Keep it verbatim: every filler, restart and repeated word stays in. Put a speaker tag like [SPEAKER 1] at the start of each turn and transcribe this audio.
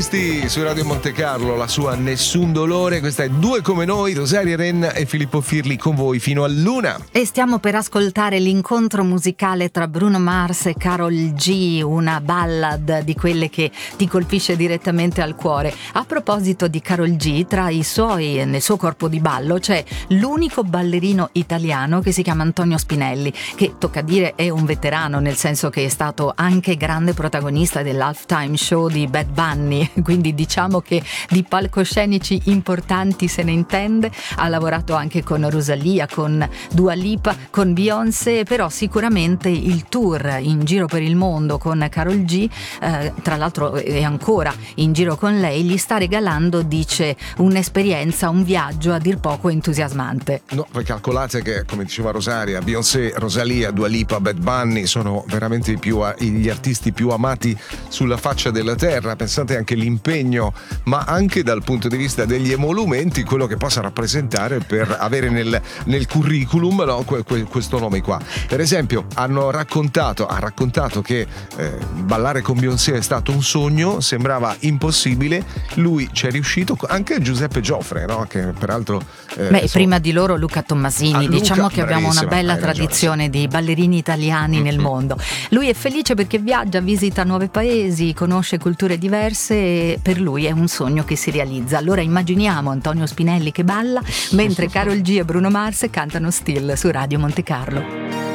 [SPEAKER 1] Battisti su Radio Monte Carlo, la sua Nessun Dolore. Questa è Due come noi, Rosaria Renna e Filippo Firli con voi fino all'una.
[SPEAKER 2] E stiamo per ascoltare l'incontro musicale tra Bruno Mars e Karol G, una ballad di quelle che ti colpisce direttamente al cuore. A proposito di Karol G, tra i suoi, nel suo corpo di ballo c'è l'unico ballerino italiano che si chiama Antonio Spinelli, che tocca dire è un veterano, nel senso che è stato anche grande protagonista dell'halftime show di Bad Bunny, quindi diciamo che di palcoscenici importanti se ne intende. Ha lavorato anche con Rosalia, con Dua Lipa, con Beyoncé, però sicuramente il tour in giro per il mondo con Karol G, eh, tra l'altro è ancora in giro con lei, gli sta regalando, dice, un'esperienza, un viaggio a dir poco entusiasmante.
[SPEAKER 1] No, voi calcolate che, come diceva Rosaria, Beyoncé, Rosalia, Dua Lipa, Bad Bunny sono veramente i più, gli artisti più amati sulla faccia della terra. Pensate anche l'impegno, ma anche dal punto di vista degli emolumenti, quello che possa rappresentare per avere nel, nel curriculum, no, que, que, questo nome qua. Per esempio hanno raccontato ha raccontato che eh, ballare con Beyoncé è stato un sogno, sembrava impossibile, lui ci è riuscito, anche Giuseppe Gioffre, no? Che peraltro eh,
[SPEAKER 2] beh,
[SPEAKER 1] so,
[SPEAKER 2] prima di loro Luca Tommasini,
[SPEAKER 1] ah, Luca,
[SPEAKER 2] diciamo che abbiamo una bella tradizione di ballerini italiani mm-hmm. nel mondo. Lui è felice perché viaggia, visita nuovi paesi, conosce culture diverse e per lui è un sogno che si realizza. Allora immaginiamo Antonio Spinelli che balla mentre Karol G e Bruno Mars cantano Still su Radio Monte Carlo.